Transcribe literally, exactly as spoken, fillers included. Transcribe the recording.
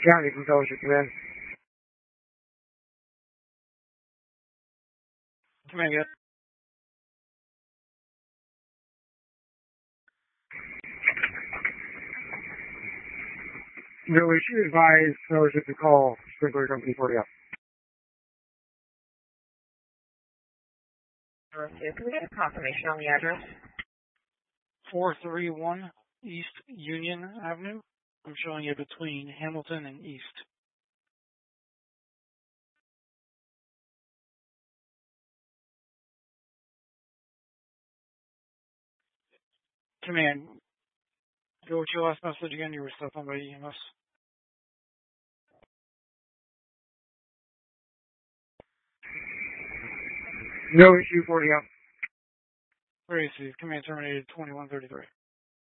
County from Fellowship Command. Command, good. No issue. Advise Fellowship to call Sprinkler Company forty up. Can we get a confirmation on the address? four three one East Union Avenue. I'm showing you between Hamilton and East. Command, go with your last message again. You were stuck on by E M S. No issue, forty up. Received. Command terminated twenty-one thirty-three.